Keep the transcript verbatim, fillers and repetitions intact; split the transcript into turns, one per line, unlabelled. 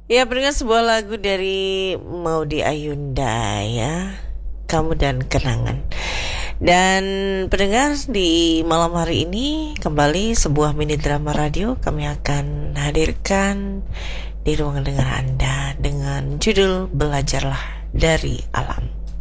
Ya, pendengar, sebuah lagu dari Maudy Ayunda ya, Kamu dan Kenangan. Dan pendengar, di malam hari ini kembali sebuah mini drama radio kami akan hadirkan di ruang dengar Anda dengan judul Belajarlah dari Alam.